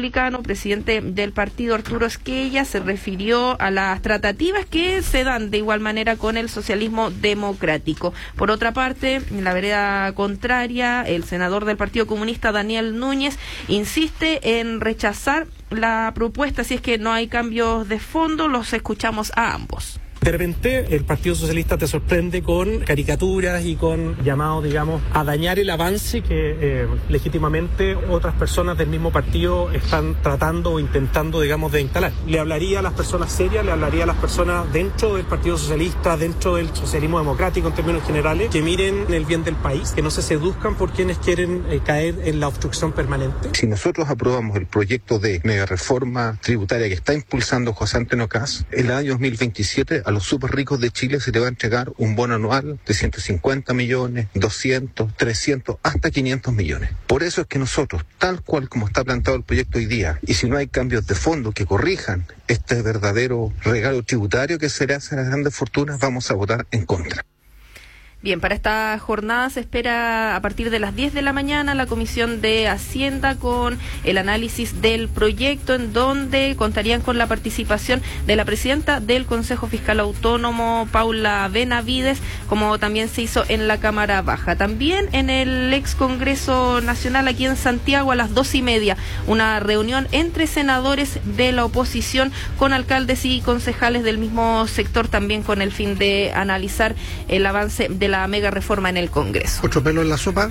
Republicano, presidente del partido, Arturo Esquella, se refirió a las tratativas que se dan de igual manera con el socialismo democrático. Por otra parte, en la vereda contraria, el senador del Partido Comunista, Daniel Núñez, insiste en rechazar la propuesta si es que no hay cambios de fondo. Los escuchamos a ambos. De repente el Partido Socialista te sorprende con caricaturas y con llamados, digamos, a dañar el avance que legítimamente otras personas del mismo partido están tratando o intentando, digamos, de instalar. Le hablaría a las personas serias, le hablaría a las personas dentro del Partido Socialista, dentro del socialismo democrático en términos generales, que miren el bien del país, que no se seduzcan por quienes quieren caer en la obstrucción permanente. Si nosotros aprobamos el proyecto de mega reforma tributaria que está impulsando José Antonio Kast, el año 2027 a los súper ricos de Chile se le va a entregar un bono anual de 150 millones, 200, 300, hasta 500 millones. Por eso es que nosotros, tal cual como está planteado el proyecto hoy día, y si no hay cambios de fondo que corrijan este verdadero regalo tributario que se le hace a las grandes fortunas, vamos a votar en contra. Bien, para esta jornada se espera a partir de las 10 de la mañana la Comisión de Hacienda con el análisis del proyecto, en donde contarían con la participación de la presidenta del Consejo Fiscal Autónomo, Paula Benavides, como también se hizo en la Cámara Baja. También en el ex Congreso Nacional aquí en Santiago a las 2:30, una reunión entre senadores de la oposición con alcaldes y concejales del mismo sector, también con el fin de analizar el avance de la mega reforma en el Congreso. Otro pelo en la sopa.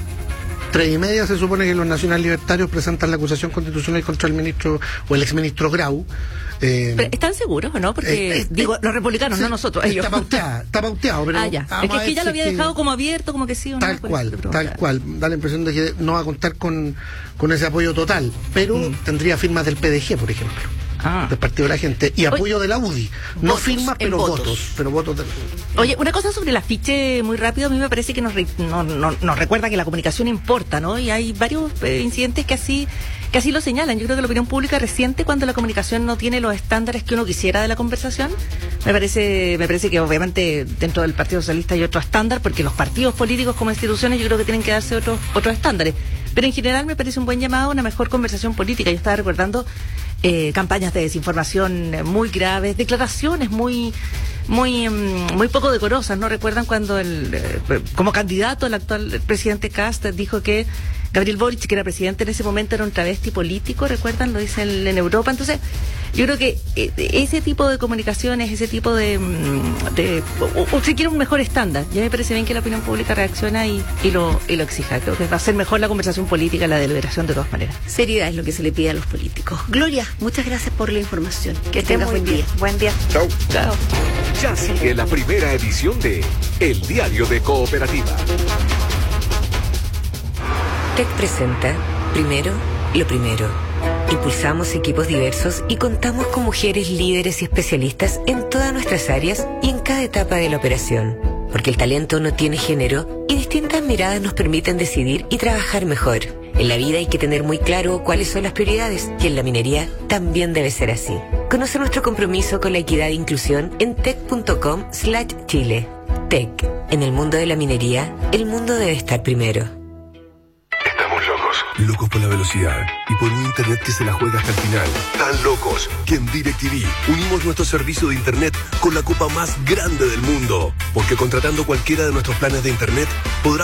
3:30 se supone que los nacional libertarios presentan la acusación constitucional contra el ministro o el exministro Grau. Pero ¿están seguros o no? Porque, los republicanos, sí, no nosotros, ellos. Está pauteado, pero... ya. Es que ya lo había dejado como abierto, como que sí o no. Tal cual. Da la impresión de que no va a contar con ese apoyo total, pero tendría firmas del PDG, por ejemplo. Del Partido de la Gente, y apoyo de la UDI. No firmas, pero votos. Pero votos de... Oye, una cosa sobre el afiche muy rápido, a mí me parece que nos recuerda que la comunicación importa, ¿no? Y hay varios incidentes que así lo señalan. Yo creo que la opinión pública reciente, cuando la comunicación no tiene los estándares que uno quisiera de la conversación, me parece que obviamente dentro del Partido Socialista hay otro estándar, porque los partidos políticos como instituciones yo creo que tienen que darse otros estándares. Pero en general me parece un buen llamado a una mejor conversación política. Yo estaba recordando campañas de desinformación muy graves, declaraciones muy poco decorosas, ¿no? Recuerdan cuando como candidato el actual presidente Kast dijo que Gabriel Boric, que era presidente en ese momento, era un travesti político, ¿recuerdan? Lo dicen en Europa. Entonces, yo creo que ese tipo de comunicaciones, ese tipo de o se quiere un mejor estándar. Ya me parece bien que la opinión pública reacciona y lo exija. Creo que va a ser mejor la conversación política, la deliberación de todas maneras. Seriedad es lo que se le pide a los políticos. Gloria, muchas gracias por la información. Que tengas buen día. Buen día. Chao. Ya sigue la primera edición de El Diario de Cooperativa. TEC presenta Primero, lo primero. Impulsamos equipos diversos y contamos con mujeres líderes y especialistas en todas nuestras áreas y en cada etapa de la operación. Porque el talento no tiene género y distintas miradas nos permiten decidir y trabajar mejor. En la vida hay que tener muy claro cuáles son las prioridades, y en la minería también debe ser así. Conoce nuestro compromiso con la equidad e inclusión en tec.com/Chile. TEC. En el mundo de la minería, el mundo debe estar primero. Locos por la velocidad y por un internet que se la juega hasta el final. Tan locos que en DirecTV unimos nuestro servicio de internet con la copa más grande del mundo. Porque contratando cualquiera de nuestros planes de internet podrás